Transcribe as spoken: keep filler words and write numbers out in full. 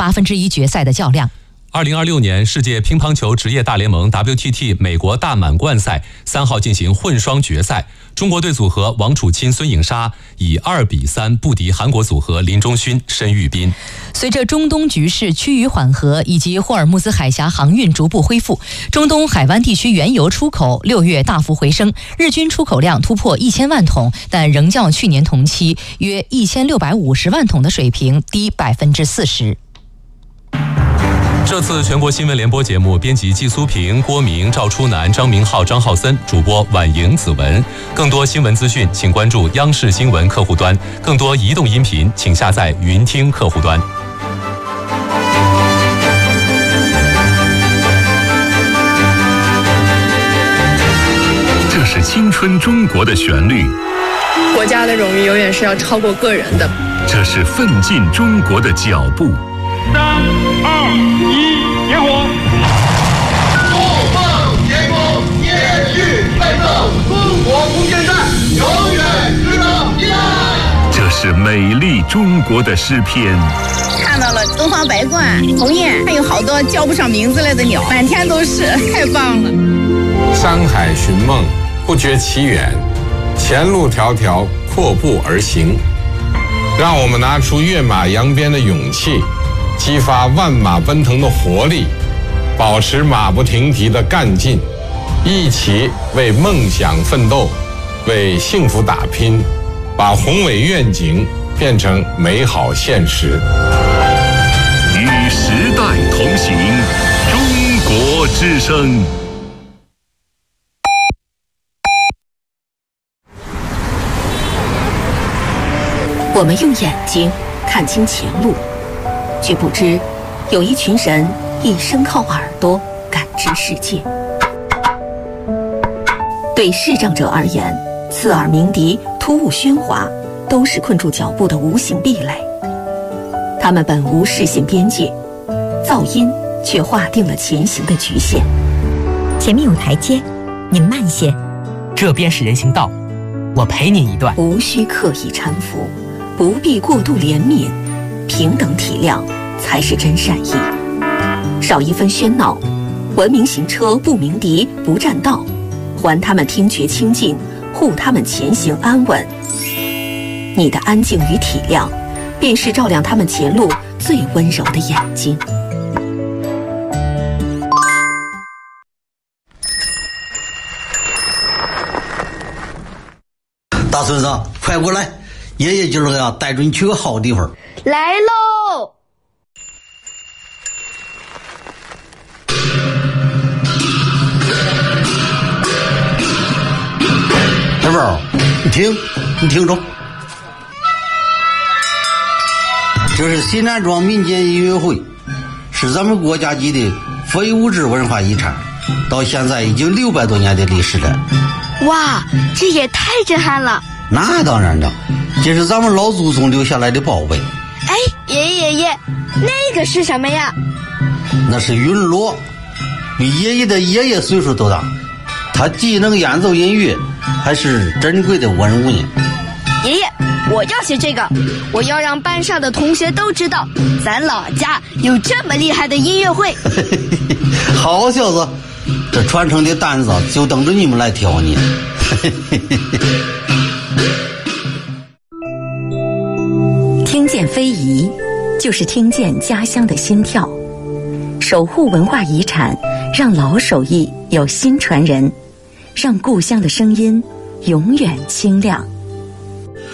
八分之一决赛的较量。 二零二六年世界乒乓球职业大联盟 W T T 美国大满贯赛三号进行混双决赛，中国队组合王楚钦、孙颖莎以二比三不敌韩国组合林中勋、申玉斌。 随着中东局势趋于缓和以及霍尔木兹海峡航运逐步恢复，中东海湾地区原油出口六月大幅回升，日均出口量突破一千万桶，但仍较去年同期约一千六百五十万桶的水平低百分之四十。 这次全国新闻联播节目，编辑季苏平、郭明、赵初南、张明浩、张浩森，主播婉莹、子文。更多新闻资讯，请关注央视新闻客户端；更多移动音频，请下载云听客户端。 这是青春中国的旋律， 国家的荣誉永远是要超过个人的。 这是奋进中国的脚步。 三二一，点火！ 怒放天空，延续奋斗，中国空间站永远值得依赖。 这是美丽中国的诗篇。 看到了东方白鹳、鸿雁，还有好多叫不上名字来的鸟，满天都是，太棒了。 山海寻梦，不觉其远，前路迢迢，阔步而行。让我们拿出跃马扬鞭的勇气，激发万马奔腾的活力，保持马不停蹄的干劲，一起为梦想奋斗，为幸福打拼，把宏伟愿景变成美好现实。 与时代同行，中国之声。 我们用眼睛看清前路，却不知有一群人一生靠耳朵感知世界。对视障者而言，刺耳鸣笛、突兀喧哗都是困住脚步的无形壁垒。他们本无视线边界，噪音却划定了前行的局限。 前面有台阶，您慢些。 这边是人行道，我陪您一段。 无需刻意搀扶，不必过度怜悯，平等体谅才是真善意。少一分喧闹，文明行车不鸣笛不占道，还他们听觉清净，护他们前行安稳。你的安静与体谅，便是照亮他们前路最温柔的眼睛。 大孙子，快过来！爷爷今儿个呀，带着你去个好地方。 来喽！ 小宝，你听，你听着，这是西南庄民间音乐会，是咱们国家级的非物质文化遗产，到现在已经六百多年的历史了。 哇，这也太震撼了！ 那当然了，这是咱们老祖宗留下来的宝贝。 哎，爷爷爷爷，那个是什么呀？ 那是云锣，比爷爷的爷爷岁数都大，他既能演奏音乐，还是珍贵的文物呢。 爷爷，我要学这个，我要让班上的同学都知道，咱老家有这么厉害的音乐会。 好小子，这传承的担子就等着你们来挑呢。 听见非遗，就是听见家乡的心跳。守护文化遗产，让老手艺有新传人，让故乡的声音永远清亮。